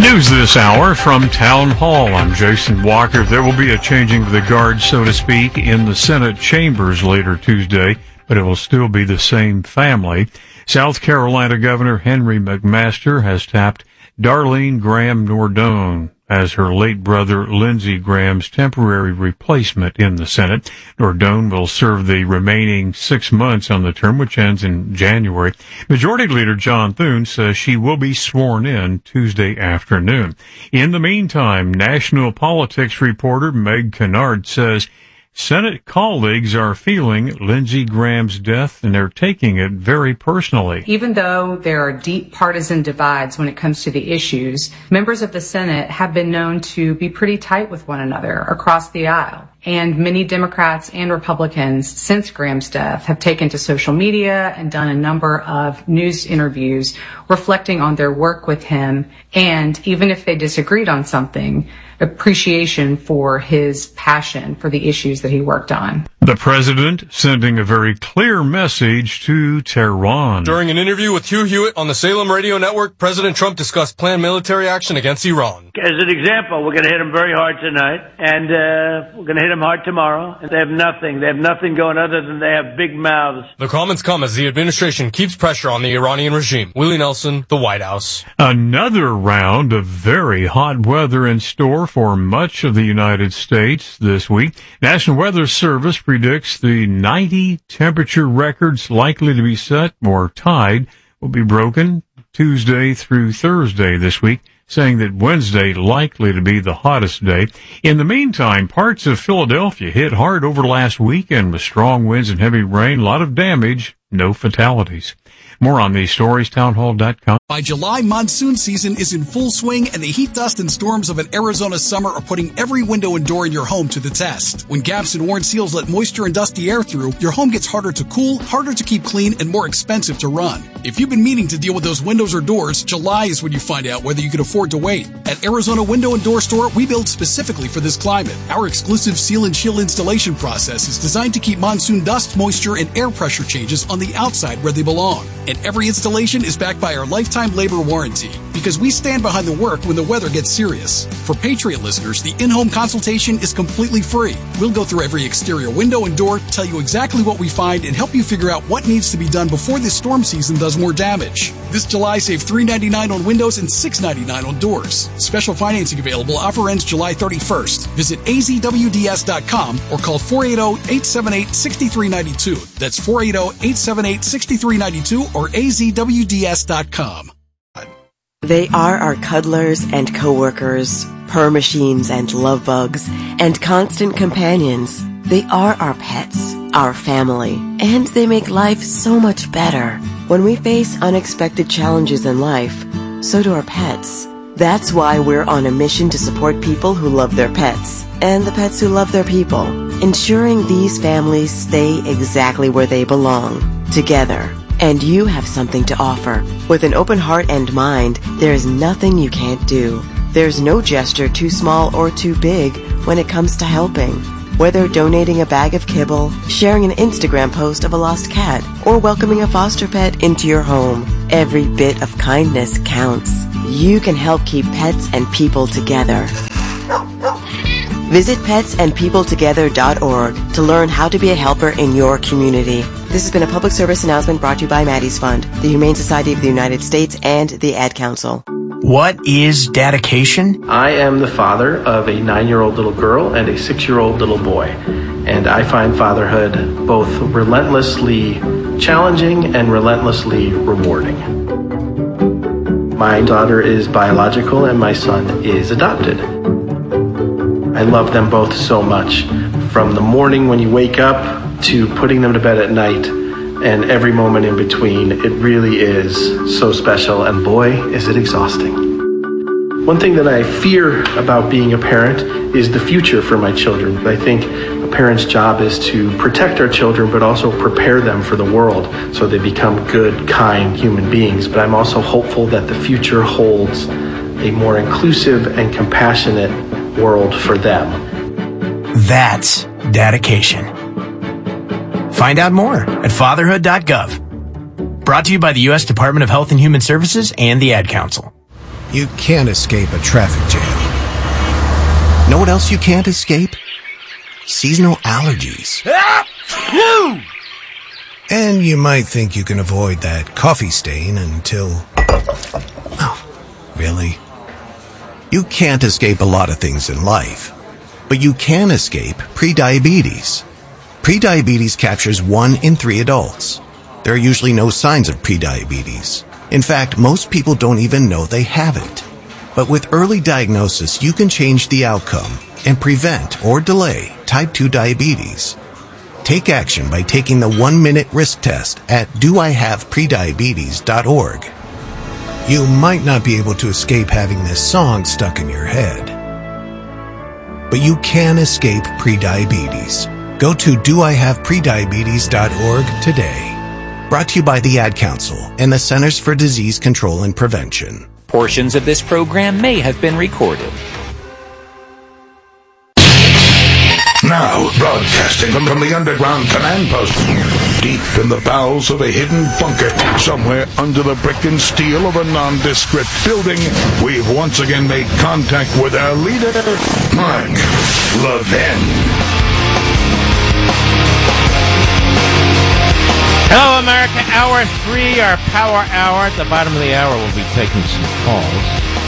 News this hour from Town Hall. I'm Jason Walker. There will be a changing of the guard, so to speak, in the Senate chambers later Tuesday, but it will still be the same family. South Carolina Governor Henry McMaster has tapped Darlene Graham Nordone as her late brother Lindsey Graham's temporary replacement in the Senate. Nordone will serve the remaining 6 months on the term, which ends in January. Majority Leader John Thune says she will be sworn in Tuesday afternoon. In the meantime, national politics reporter Meg Kennard says Senate colleagues are feeling Lindsey Graham's death, and they're taking it very personally. Even though there are deep partisan divides when it comes to the issues, members of the Senate have been known to be pretty tight with one another across the aisle. And many Democrats and Republicans since Graham's death have taken to social media and done a number of news interviews reflecting on their work with him, and even if they disagreed on something, appreciation for his passion for the issues that he worked on. The president sending a very clear message to Tehran. During an interview with Hugh Hewitt on the Salem Radio Network, President Trump discussed planned military action against Iran. As an example, we're going to hit them very hard tonight, and we're going to hit them hard tomorrow. They have nothing. They have nothing going other than they have big mouths. The comments come as the administration keeps pressure on the Iranian regime. Willie Nelson, the White House. Another round of very hot weather in store for much of the United States this week. National Weather Service predicts the 90 temperature records likely to be set or tied will be broken Tuesday through Thursday this week, saying that Wednesday likely to be the hottest day. In the meantime, parts of Philadelphia hit hard over last weekend with strong winds and heavy rain. A lot of damage, no fatalities. More on these stories, townhall.com. By July, monsoon season is in full swing, and the heat, dust, and storms of an Arizona summer are putting every window and door in your home to the test. When gaps and worn seals let moisture and dusty air through, your home gets harder to cool, harder to keep clean, and more expensive to run. If you've been meaning to deal with those windows or doors, July is when you find out whether you can afford to wait. At Arizona Window and Door Store, we build specifically for this climate. Our exclusive seal and chill installation process is designed to keep monsoon dust, moisture, and air pressure changes on the outside where they belong. And every installation is backed by our lifetime labor warranty, because we stand behind the work when the weather gets serious. For Patriot listeners, the in-home consultation is completely free. We'll go through every exterior window and door, tell you exactly what we find, and help you figure out what needs to be done before this storm season does more damage. This July, save $3.99 on windows and $6.99 on doors. Special financing available. Offer ends July 31st. Visit azwds.com or call 480-878-6392. That's 480-878-6392 or azwds.com. They are our cuddlers and coworkers, purr machines and love bugs, and constant companions. They are our pets, our family, and they make life so much better. When we face unexpected challenges in life, so do our pets. That's why we're on a mission to support people who love their pets, and the pets who love their people, ensuring these families stay exactly where they belong, together. And you have something to offer. With an open heart and mind, there is nothing you can't do. There's no gesture too small or too big when it comes to helping. Whether donating a bag of kibble, sharing an Instagram post of a lost cat, or welcoming a foster pet into your home, every bit of kindness counts. You can help keep pets and people together. Visit petsandpeopletogether.org to learn how to be a helper in your community. This has been a public service announcement brought to you by Maddie's Fund, the Humane Society of the United States, and the Ad Council. What is dedication? I am the father of a 9-year-old little girl and a 6-year-old little boy. And I find fatherhood both relentlessly challenging and relentlessly rewarding. My daughter is biological and my son is adopted. I love them both so much. From the morning when you wake up to putting them to bed at night and every moment in between, it really is so special, and boy, is it exhausting. One thing that I fear about being a parent is the future for my children. I think a parent's job is to protect our children, but also prepare them for the world so they become good, kind human beings. But I'm also hopeful that the future holds a more inclusive and compassionate world for them. That's dedication. Find out more at fatherhood.gov. Brought to you by the U.S. Department of Health and Human Services and the Ad Council. You can't escape a traffic jam. Know what else you can't escape? Seasonal allergies. And you might think you can avoid that coffee stain until... Oh, really? You can't escape a lot of things in life, but you can escape prediabetes. Prediabetes captures 1 in 3 adults. There are usually no signs of prediabetes. In fact, most people don't even know they have it. But with early diagnosis, you can change the outcome and prevent or delay type 2 diabetes. Take action by taking the 1-minute risk test at doihaveprediabetes.org. You might not be able to escape having this song stuck in your head, but you can escape prediabetes. Go to doihaveprediabetes.org today. Brought to you by the Ad Council and the Centers for Disease Control and Prevention. Portions of this program may have been recorded. Now, broadcasting from the underground command post, deep in the bowels of a hidden bunker, somewhere under the brick and steel of a nondescript building, we've once again made contact with our leader, Mark Levin. Hello, America. Hour 3, our power hour. At the bottom of the hour, we'll be taking some calls.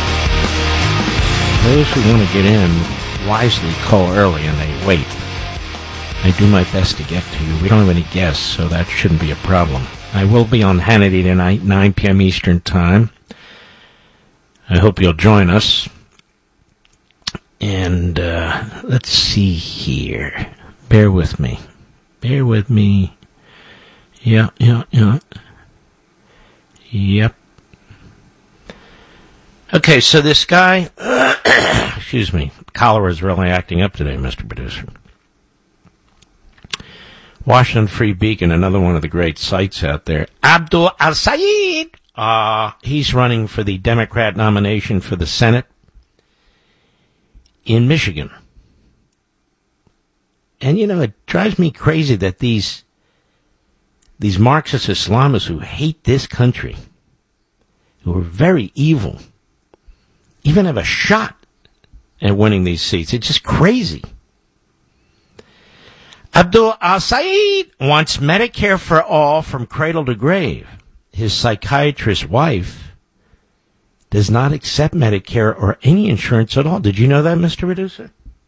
Those who want to get in wisely call early and they wait. I do my best to get to you. We don't have any guests, so that shouldn't be a problem. I will be on Hannity tonight, 9 p.m. Eastern Time. I hope you'll join us. And let's see here. Bear with me. Yeah. Yep. Okay, so this guy, excuse me, cholera is really acting up today, Mr. Producer. Washington Free Beacon, another one of the great sites out there. Abdul Al-Sayed, he's running for the Democrat nomination for the Senate in Michigan. And, you know, it drives me crazy that these Marxist Islamists who hate this country, who are very evil, even have a shot at winning these seats. It's just crazy. Abdul Al-Sayed wants Medicare for all from cradle to grave. His psychiatrist wife does not accept Medicare or any insurance at all. Did you know that, Mr. Producer?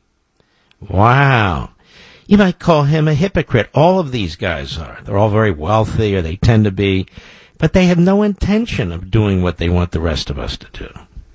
Wow. You might call him a hypocrite. All of these guys are. They're all very wealthy, or they tend to be, but they have no intention of doing what they want the rest of us to do.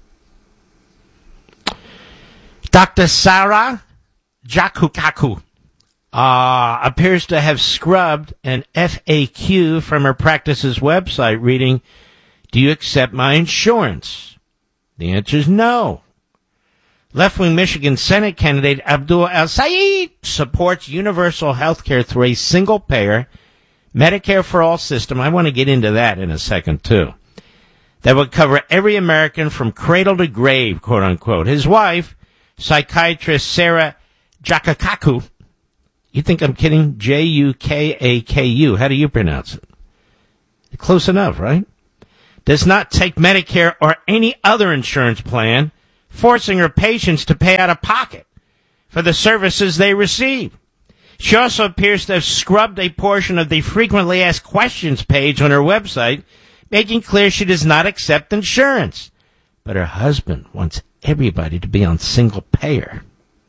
Dr. Sarah Jakukaku appears to have scrubbed an FAQ from her practice's website reading, "Do you accept my insurance?" The answer is no. Left-wing Michigan Senate candidate Abdul Al-Sayed supports universal health care through a single-payer Medicare for all system. I want to get into that in a second, too. That would cover every American from cradle to grave, quote-unquote. His wife, psychiatrist Sarah Jakukaku, you think I'm kidding? Jukaku. How do you pronounce it? Close enough, right? Does not take Medicare or any other insurance plan, forcing her patients to pay out of pocket for the services they receive. She also appears to have scrubbed a portion of the frequently asked questions page on her website, making clear she does not accept insurance. But her husband wants everybody to be on single payer.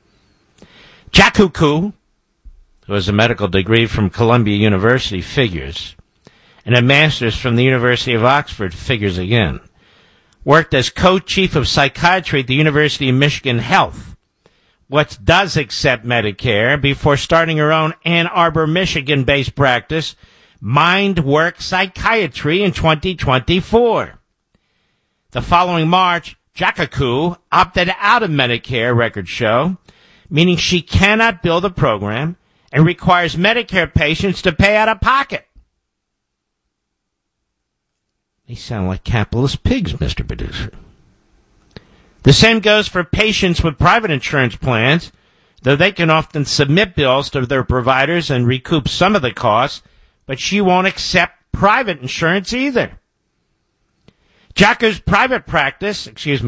Jakuku, who has a medical degree from Columbia University, figures, and a master's from the University of Oxford, figures again. Worked as co-chief of psychiatry at the University of Michigan Health, which does accept Medicare, before starting her own Ann Arbor, Michigan-based practice, MindWork Psychiatry, in 2024. The following March, Jakukaku opted out of Medicare, records show, meaning she cannot bill the program and requires Medicare patients to pay out of pocket. They sound like capitalist pigs, Mr. Producer. The same goes for patients with private insurance plans, though they can often submit bills to their providers and recoup some of the costs, but she won't accept private insurance either. Jackaku's private practice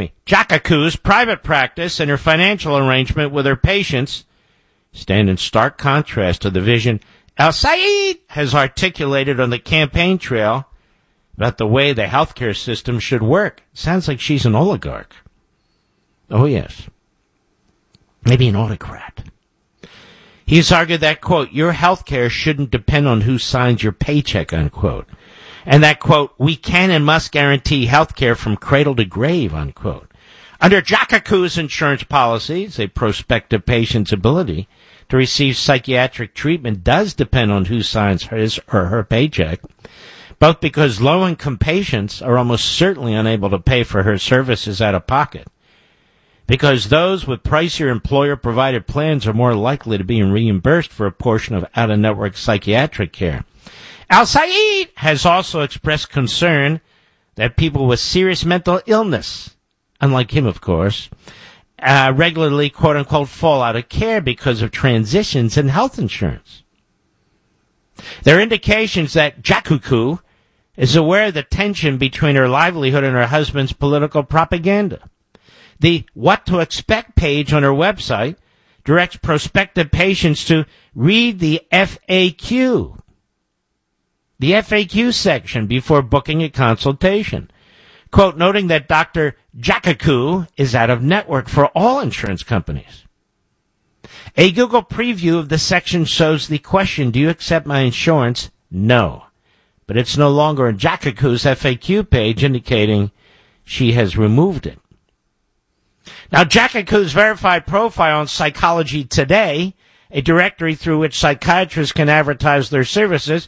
and her financial arrangement with her patients stand in stark contrast to the vision El-Sayed has articulated on the campaign trail about the way the healthcare system should work. Sounds like she's an oligarch. Oh, yes. Maybe an autocrat. He's argued that, quote, your healthcare shouldn't depend on who signs your paycheck, unquote. And that, quote, we can and must guarantee healthcare from cradle to grave, unquote. Under Jackaku's insurance policies, a prospective patient's ability to receive psychiatric treatment does depend on who signs his or her paycheck, both because low-income patients are almost certainly unable to pay for her services out of pocket, because those with pricier employer-provided plans are more likely to be reimbursed for a portion of out-of-network psychiatric care. El-Sayed has also expressed concern that people with serious mental illness, unlike him, of course, regularly, quote-unquote, fall out of care because of transitions in health insurance. There are indications that Jackaku is aware of the tension between her livelihood and her husband's political propaganda. The What to Expect page on her website directs prospective patients to read the FAQ, section before booking a consultation. Quote, noting that Dr. Jackaku is out of network for all insurance companies. A Google preview of the section shows the question, do you accept my insurance? No. But it's no longer on Jackaku's FAQ page, indicating she has removed it. Now, Jackaku's verified profile on Psychology Today, a directory through which psychiatrists can advertise their services,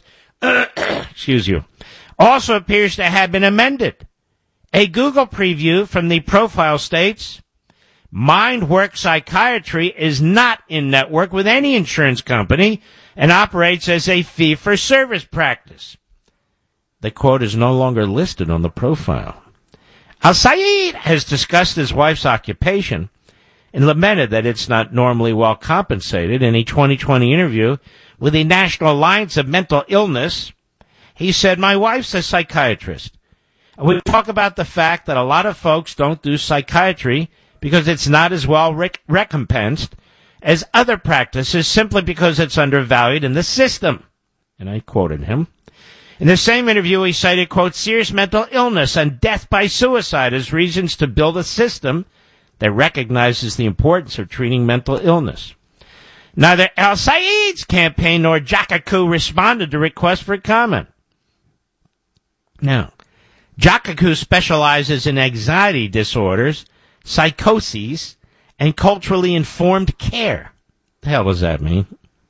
also appears to have been amended. A Google preview from the profile states, MindWork Psychiatry is not in network with any insurance company and operates as a fee-for-service practice. The quote is no longer listed on the profile. El-Sayed has discussed his wife's occupation and lamented that it's not normally well compensated. In a 2020 interview with the National Alliance of Mental Illness, he said, my wife's a psychiatrist. We talk about the fact that a lot of folks don't do psychiatry because it's not as well recompensed as other practices simply because it's undervalued in the system. And I quoted him. In the same interview, he cited, quote, serious mental illness and death by suicide as reasons to build a system that recognizes the importance of treating mental illness. Neither El-Sayed's campaign nor Jackaku responded to requests for comment. Now, Jackaku specializes in anxiety disorders, psychoses, and culturally informed care. The hell does that mean?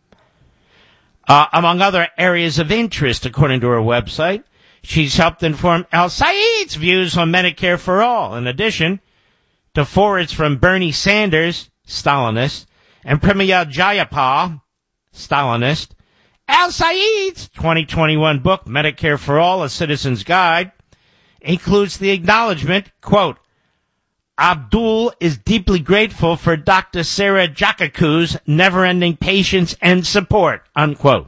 Among other areas of interest, according to her website, she's helped inform El-Sayed's views on Medicare for All, in addition to forwards from Bernie Sanders, Stalinist, and Pramila Jayapal, Stalinist. El-Sayed's 2021 book, Medicare for All, A Citizen's Guide, includes the acknowledgement, quote, Abdul is deeply grateful for Dr. Sarah Jackaku's never-ending patience and support, unquote.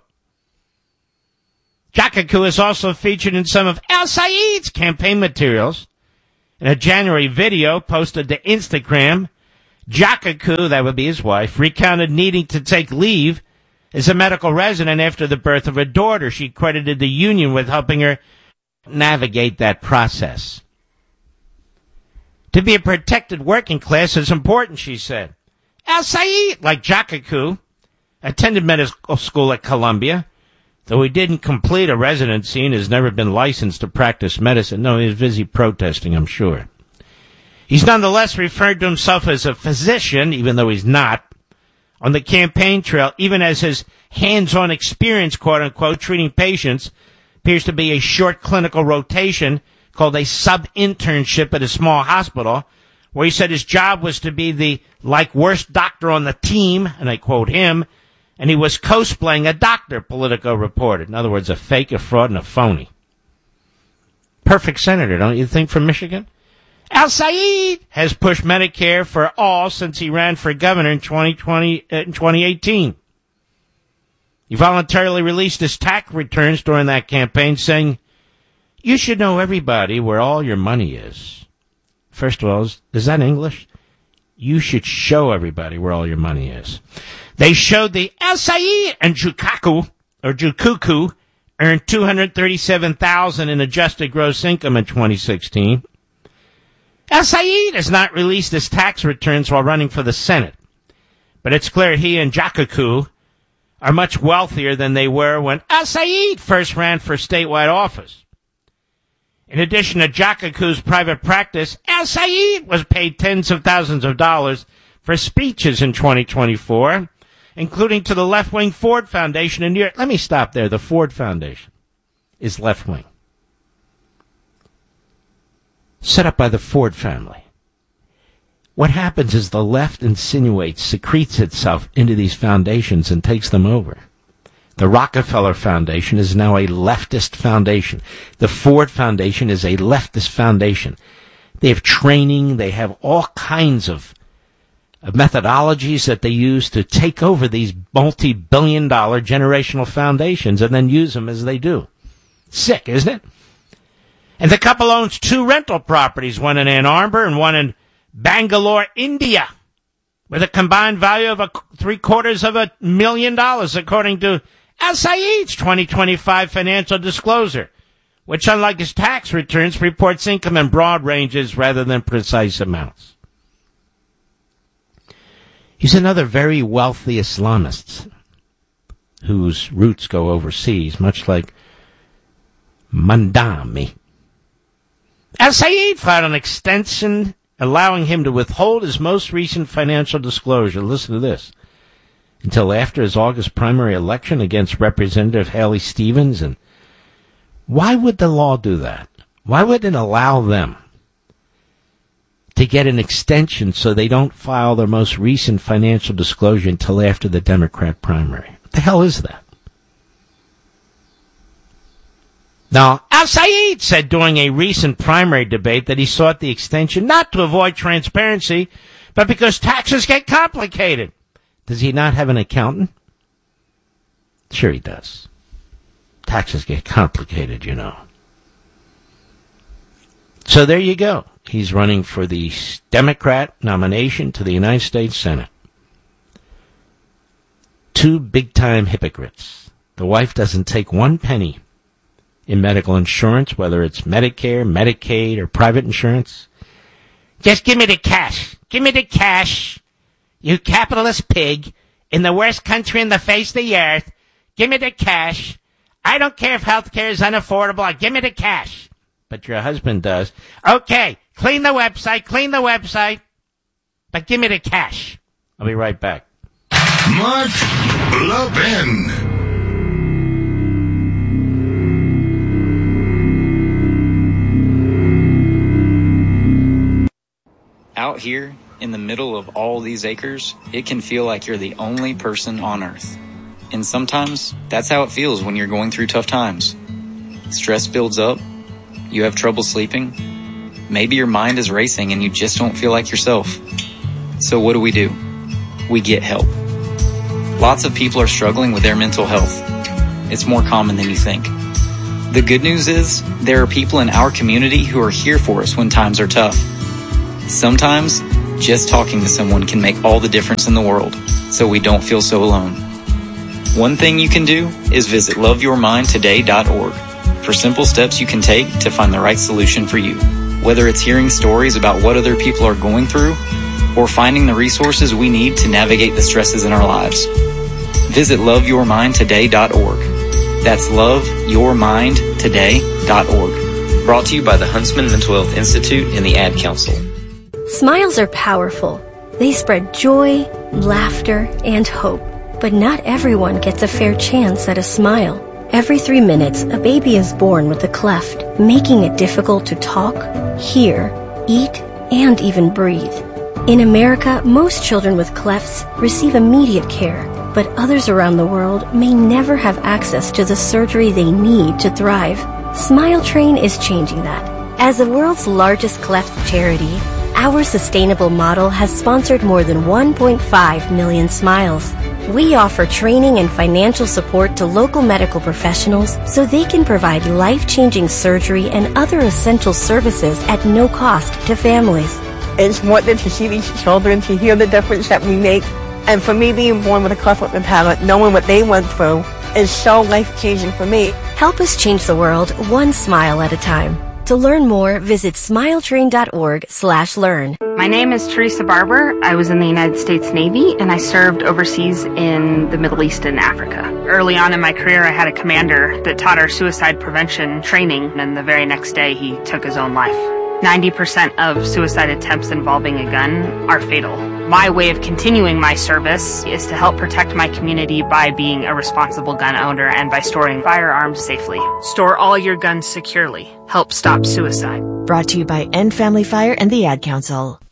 Jackaku is also featured in some of El-Sayed's campaign materials. In a January video posted to Instagram, Jackaku, that would be his wife, recounted needing to take leave as a medical resident after the birth of her daughter. She credited the union with helping her navigate that process. To be a protected working class is important, she said. El-Sayed, like Jackaku, attended medical school at Columbia, though he didn't complete a residency and has never been licensed to practice medicine. No, he was busy protesting, I'm sure. He's nonetheless referred to himself as a physician, even though he's not, on the campaign trail, even as his hands-on experience, quote-unquote, treating patients appears to be a short clinical rotation called a sub-internship at a small hospital, where he said his job was to be the, worst doctor on the team, and I quote him, and he was cosplaying a doctor, Politico reported. In other words, a fake, a fraud, and a phony. Perfect senator, don't you think, from Michigan? El-Sayed has pushed Medicare for all since he ran for governor in 2018. He voluntarily released his tax returns during that campaign, saying, You should know everybody where all your money is. First of all, is that English? You should show everybody where all your money is. They showed the El Sayed and Jukuku earned $237,000 in adjusted gross income in 2016. El Sayed has not released his tax returns while running for the Senate, but it's clear he and Jukuku are much wealthier than they were when El Sayed first ran for statewide office. In addition to Jukuku's private practice, El Sayed was paid tens of thousands of dollars for speeches in 2024, including to the left-wing Ford Foundation in New York. Let me stop there. The Ford Foundation is left-wing. Set up by the Ford family. What happens is the left insinuates, secretes itself into these foundations and takes them over. The Rockefeller Foundation is now a leftist foundation. The Ford Foundation is a leftist foundation. They have training. They have all kinds of methodologies that they use to take over these multi-billion-dollar generational foundations and then use them as they do. Sick, isn't it? And the couple owns 2 rental properties, one in Ann Arbor and one in Bangalore, India, with a combined value of $750,000, according to El Sayed's 2025 financial disclosure, which, unlike his tax returns, reports income in broad ranges rather than precise amounts. He's another very wealthy Islamist whose roots go overseas, much like Mandami. El Sayed filed an extension allowing him to withhold his most recent financial disclosure. Listen to this. Until after his August primary election against Representative Haley Stevens. And why would the law do that? Why would it allow them to get an extension so they don't file their most recent financial disclosure until after the Democrat primary? What the hell is that? Now, El Sayed said during a recent primary debate that he sought the extension not to avoid transparency, but because taxes get complicated. Does he not have an accountant? Sure he does. Taxes get complicated, you know. So there you go. He's running for the Democrat nomination to the United States Senate. 2 big-time hypocrites. The wife doesn't take 1 penny in medical insurance, whether it's Medicare, Medicaid, or private insurance. Just give me the cash. Give me the cash. You capitalist pig, in the worst country in the face of the earth. Give me the cash. I don't care if health care is unaffordable. Give me the cash. But your husband does. Okay, clean the website. But give me the cash. I'll be right back. Mark Levin. Out here, in the middle of all these acres, it can feel like you're the only person on Earth. And sometimes, that's how it feels when you're going through tough times. Stress builds up, you have trouble sleeping, maybe your mind is racing and you just don't feel like yourself. So what do? We get help. Lots of people are struggling with their mental health. It's more common than you think. The good news is, there are people in our community who are here for us when times are tough. Sometimes, just talking to someone can make all the difference in the world, so we don't feel so alone. One thing you can do is visit loveyourmindtoday.org for simple steps you can take to find the right solution for you. Whether it's hearing stories about what other people are going through, or finding the resources we need to navigate the stresses in our lives. Visit loveyourmindtoday.org. That's loveyourmindtoday.org. Brought to you by the Huntsman Mental Health Institute and the Ad Council. Smiles are powerful. They spread joy, laughter, and hope. But not everyone gets a fair chance at a smile. Every 3 minutes, a baby is born with a cleft, making it difficult to talk, hear, eat, and even breathe. In America, most children with clefts receive immediate care, but others around the world may never have access to the surgery they need to thrive. Smile Train is changing that. As the world's largest cleft charity, our sustainable model has sponsored more than 1.5 million smiles. We offer training and financial support to local medical professionals so they can provide life-changing surgery and other essential services at no cost to families. It's important to see these children, to hear the difference that we make. And for me, being born with a cleft lip and palate, knowing what they went through is so life-changing for me. Help us change the world one smile at a time. To learn more, visit smiletrain.org/learn. My name is Teresa Barber. I was in the United States Navy, and I served overseas in the Middle East and Africa. Early on in my career, I had a commander that taught our suicide prevention training, and the very next day, he took his own life. 90% of suicide attempts involving a gun are fatal. My way of continuing my service is to help protect my community by being a responsible gun owner and by storing firearms safely. Store all your guns securely. Help stop suicide. Brought to you by End Family Fire and the Ad Council.